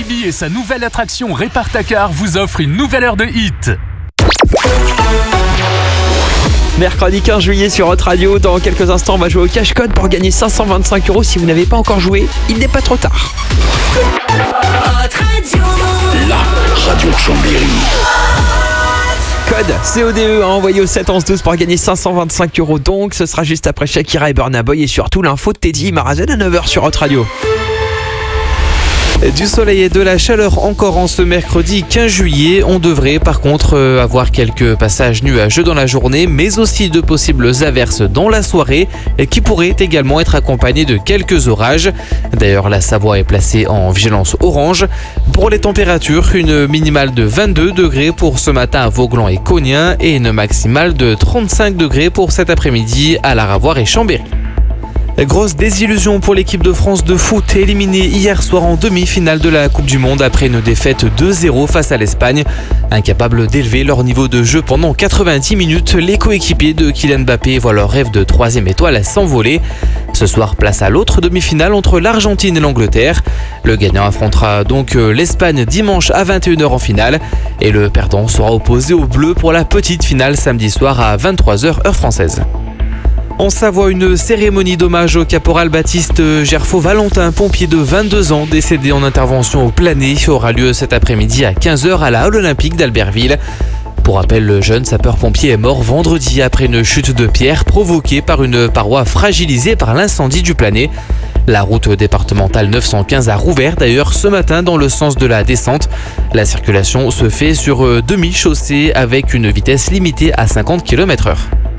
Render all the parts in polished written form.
Walibi et sa nouvelle attraction Répare-ta-car vous offrent une nouvelle heure de hit. Mercredi 15 juillet sur Hot Radio. Dans quelques instants, on va jouer au cash code pour gagner 525 €. Si vous n'avez pas encore joué, il n'est pas trop tard. La radio de Chambéry. Code CODE à envoyer au 7 11 12 pour gagner 525 €. Donc, ce sera juste après Shakira et Burna Boy et surtout l'info de Teddy Marazen à 9h sur Hot Radio. Du soleil et de la chaleur encore en ce mercredi 15 juillet. On devrait par contre avoir quelques passages nuageux dans la journée, mais aussi de possibles averses dans la soirée qui pourraient également être accompagnées de quelques orages. D'ailleurs, la Savoie est placée en vigilance orange. Pour les températures, une minimale de 22 degrés pour ce matin à Vauglan et Cognin et une maximale de 35 degrés pour cet après-midi à La Ravoire et Chambéry. Grosse désillusion pour l'équipe de France de foot, éliminée hier soir en demi-finale de la Coupe du Monde après une défaite 2-0 face à l'Espagne. Incapables d'élever leur niveau de jeu pendant 90 minutes, les coéquipiers de Kylian Mbappé voient leur rêve de 3e étoile s'envoler. Ce soir, place à l'autre demi-finale entre l'Argentine et l'Angleterre. Le gagnant affrontera donc l'Espagne dimanche à 21h en finale et le perdant sera opposé aux Bleus pour la petite finale samedi soir à 23h heure française. En Savoie, une cérémonie d'hommage au caporal Baptiste Gerfaud-Valentin, pompier de 22 ans, décédé en intervention au Planet, aura lieu cet après-midi à 15h à la Halle Olympique d'Albertville. Pour rappel, le jeune sapeur-pompier est mort vendredi après une chute de pierre provoquée par une paroi fragilisée par l'incendie du Planet. La route départementale 915 a rouvert d'ailleurs ce matin dans le sens de la descente. La circulation se fait sur demi-chaussée avec une vitesse limitée à 50 km/h.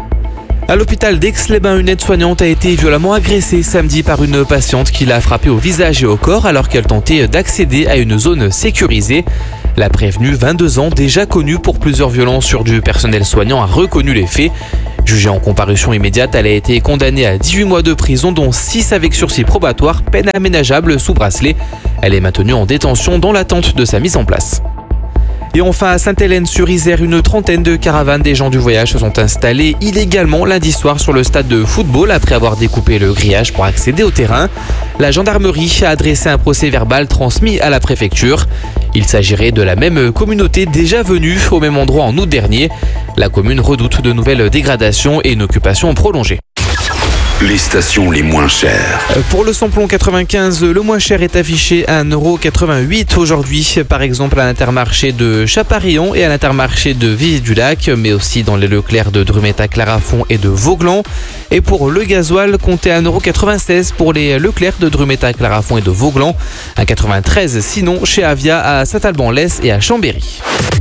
À l'hôpital d'Aix-les-Bains, une aide-soignante a été violemment agressée samedi par une patiente qui l'a frappée au visage et au corps alors qu'elle tentait d'accéder à une zone sécurisée. La prévenue, 22 ans, déjà connue pour plusieurs violences sur du personnel soignant, a reconnu les faits. Jugée en comparution immédiate, elle a été condamnée à 18 mois de prison, dont 6 avec sursis probatoire, peine aménageable sous bracelet. Elle est maintenue en détention dans l'attente de sa mise en place. Et enfin, à Sainte-Hélène-sur-Isère, une trentaine de caravanes des gens du voyage se sont installées illégalement lundi soir sur le stade de football après avoir découpé le grillage pour accéder au terrain. La gendarmerie a adressé un procès-verbal transmis à la préfecture. Il s'agirait de la même communauté déjà venue au même endroit en août dernier. La commune redoute de nouvelles dégradations et une occupation prolongée. Les stations les moins chères. Pour le samplon 95, le moins cher est affiché à 1,88 € aujourd'hui, par exemple à l'Intermarché de Chaparillon et à l'Intermarché de Vivier-du-Lac, mais aussi dans les Leclerc de Drumetta-Clarafond et de Vauglan. Et pour le gasoil, comptez à 1,96 € pour les Leclerc de Drumetta-Clarafond et de Vauglan, 1,93 € sinon chez Avia à Saint-Alban-Lès et à Chambéry.